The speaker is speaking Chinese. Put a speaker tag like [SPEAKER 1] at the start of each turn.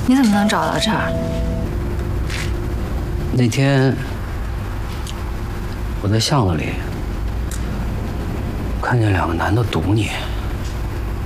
[SPEAKER 1] 你怎么能找到这儿？
[SPEAKER 2] 那天我在巷子里看见2个男的堵你。